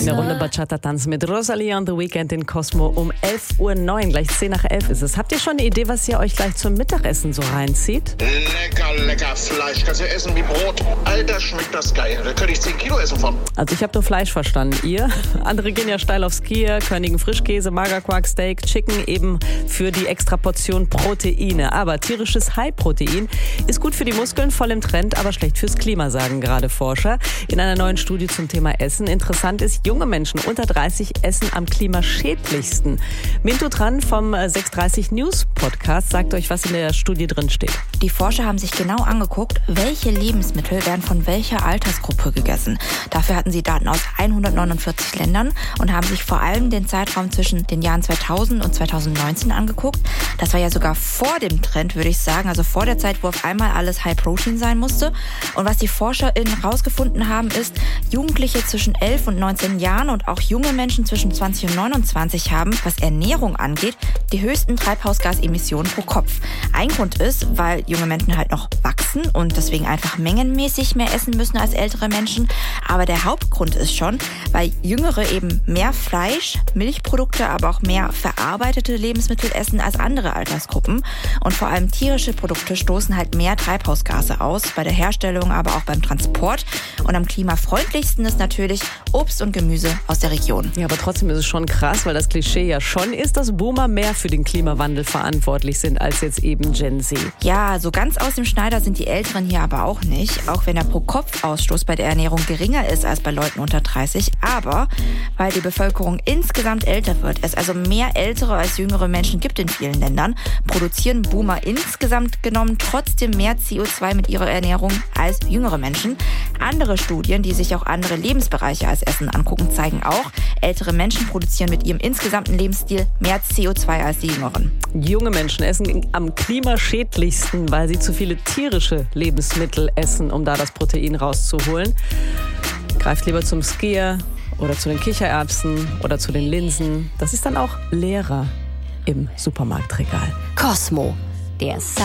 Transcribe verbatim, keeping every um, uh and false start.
In der Runde Bachata tanzen mit Rosalie on the Weekend in Cosmo um elf Uhr neun. Gleich zehn nach elf ist es. Habt ihr schon eine Idee, was ihr euch gleich zum Mittagessen so reinzieht? Lecker, lecker Fleisch. Kannst du essen wie Brot. Alter, schmeckt das geil. Da könnte ich zehn Kilo essen von. Also ich habe nur Fleisch verstanden. Ihr? Andere gehen ja steil aufs Skier. Körnigen Frischkäse, Magerquark, Steak, Chicken eben für die extra Portion Proteine. Aber tierisches High-Protein ist gut für die Muskeln, voll im Trend, aber schlecht fürs Klima, sagen gerade Forscher. In einer neuen Studie zum Thema Essen. Interessant ist, junge Menschen unter dreißig essen am klimaschädlichsten. Mintu Tran vom sechs dreißig News Podcast sagt euch, was in der Studie drin steht. Die Forscher haben sich genau angeguckt, welche Lebensmittel werden von welcher Altersgruppe gegessen. Dafür hatten sie Daten aus hundertneunundvierzig Ländern und haben sich vor allem den Zeitraum zwischen den Jahren zweitausend und zweitausendneunzehn angeguckt. Das war ja sogar vor dem Trend, würde ich sagen, also vor der Zeit, wo auf einmal alles High Protein sein musste. Und was die ForscherInnen rausgefunden haben, ist, Jugendliche zwischen elf und neunzehn Jahren und auch junge Menschen zwischen zwanzig und neunundzwanzig haben, was Ernährung angeht, die höchsten Treibhausgasemissionen pro Kopf. Ein Grund ist, weil junge Menschen halt noch wachsen und deswegen einfach mengenmäßig mehr essen müssen als ältere Menschen. Aber der Hauptgrund ist schon, weil Jüngere eben mehr Fleisch, Milchprodukte, aber auch mehr verarbeitete Lebensmittel essen als andere Altersgruppen. Und vor allem tierische Produkte stoßen halt mehr Treibhausgase aus, bei der Herstellung, aber auch beim Transport. Und am klimafreundlichsten ist natürlich Obst und Gemüse aus der Region. Ja, aber trotzdem ist es schon krass, weil das Klischee ja schon ist, dass Boomer mehr für den Klimawandel verantwortlich sind als jetzt eben Gen Z. Ja, so ganz aus dem Schneider sind die Älteren hier aber auch nicht, auch wenn der Pro-Kopf-Ausstoß bei der Ernährung geringer ist als bei Leuten unter dreißig. Aber weil die Bevölkerung insgesamt älter wird, es also mehr ältere als jüngere Menschen gibt in vielen Ländern, produzieren Boomer insgesamt genommen trotzdem mehr C O zwei mit ihrer Ernährung als jüngere Menschen. Andere Studien, die sich auch andere Lebensbereiche als Essen angucken, zeigen auch, ältere Menschen produzieren mit ihrem insgesamten Lebensstil mehr C O zwei als die Jüngeren. Junge Menschen essen am klimaschädlichsten, weil sie zu viele tierische Lebensmittel essen, um da das Protein rauszuholen. Greift lieber zum Skier oder zu den Kichererbsen oder zu den Linsen. Das ist dann auch leerer im Supermarktregal. Cosmo, der Sound.